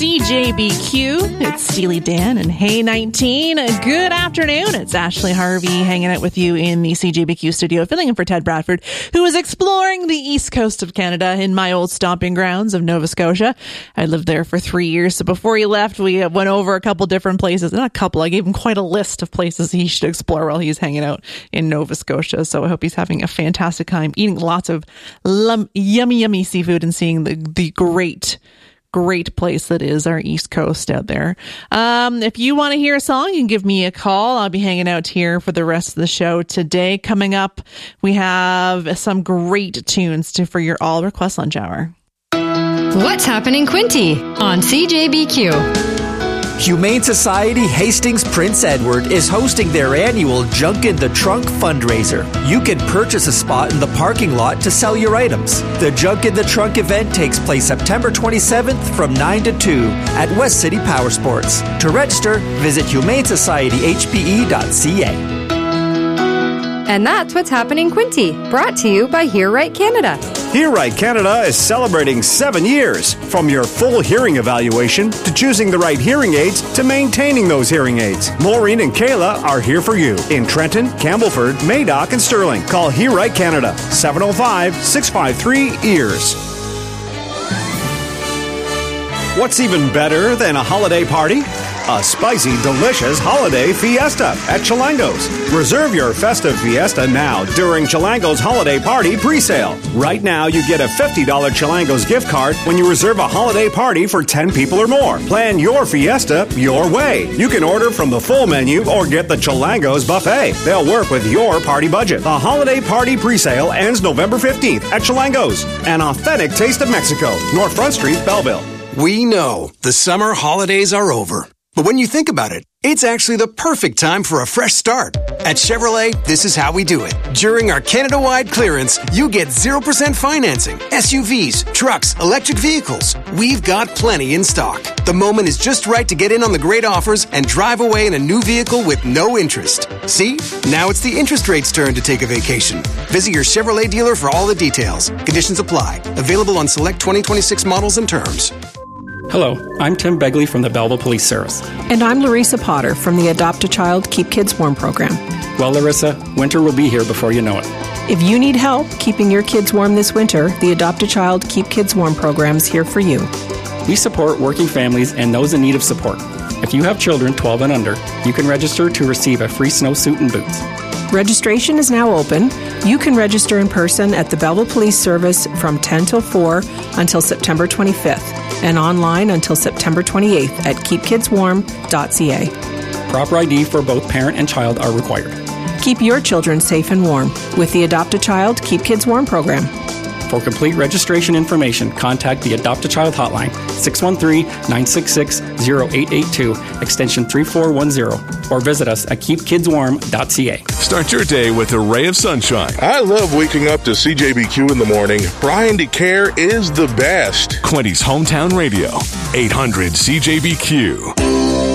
CJBQ, it's Steely Dan and Hey 19. Good afternoon. It's Ashley Harvey hanging out with you in the CJBQ studio, filling in for Ted Bradford, who is exploring the east coast of Canada in my old stomping grounds of Nova Scotia. I lived there for 3 years. So before he left, we went over a couple different places. Not a couple, I gave him quite a list of places he should explore while he's hanging out in Nova Scotia. So I hope he's having a fantastic time eating lots of yummy seafood and seeing the great place that is our East Coast out there. If you want to hear a song, you can give me a call. I'll be hanging out here for the rest of the show today. Coming up, we have some great tunes for your all request lunch hour. What's happening, Quinty, on CJBQ? Humane Society Hastings Prince Edward is hosting their annual Junk in the Trunk fundraiser. You can purchase a spot in the parking lot to sell your items. The Junk in the Trunk event takes place September 27th from 9 to 2 at West City Power Sports. To register, visit humanesociety.hpe.ca. And that's What's Happening, Quinty, brought to you by Hear Right Canada. Hear Right Canada is celebrating 7 years. From your full hearing evaluation to choosing the right hearing aids to maintaining those hearing aids. Maureen and Kayla are here for you in Trenton, Campbellford, Madoc, and Sterling. Call Hear Right Canada, 705-653-EARS. What's even better than a holiday party? A spicy, delicious holiday fiesta at Chilangos. Reserve your festive fiesta now during Chilangos Holiday Party pre-sale. Right now, you get a $50 Chilangos gift card when you reserve a holiday party for 10 people or more. Plan your fiesta your way. You can order from the full menu or get the Chilangos buffet. They'll work with your party budget. The Holiday Party pre-sale ends November 15th at Chilangos. An authentic taste of Mexico, North Front Street, Belleville. We know the summer holidays are over. But when you think about it, it's actually the perfect time for a fresh start. At Chevrolet, this is how we do it. During our Canada-wide clearance, you get 0% financing, SUVs, trucks, electric vehicles. We've got plenty in stock. The moment is just right to get in on the great offers and drive away in a new vehicle with no interest. See? Now it's the interest rate's turn to take a vacation. Visit your Chevrolet dealer for all the details. Conditions apply. Available on select 2026 models and terms. Hello, I'm Tim Begley from the Belleville Police Service. And I'm Larissa Potter from the Adopt a Child, Keep Kids Warm program. Well, Larissa, winter will be here before you know it. If you need help keeping your kids warm this winter, the Adopt a Child, Keep Kids Warm program is here for you. We support working families and those in need of support. If you have children 12 and under, you can register to receive a free snowsuit and boots. Registration is now open. You can register in person at the Belleville Police Service from 10 till 4 until September 25th and online until September 28th at keepkidswarm.ca. Proper ID for both parent and child are required. Keep your children safe and warm with the Adopt a Child, Keep Kids Warm program. For complete registration information, contact the Adopt a Child hotline, 613-966-0882, extension 3410, or visit us at keepkidswarm.ca. Start your day with a ray of sunshine. I love waking up to CJBQ in the morning. Brian DeCare is the best. Quinty's Hometown Radio, 800 CJBQ.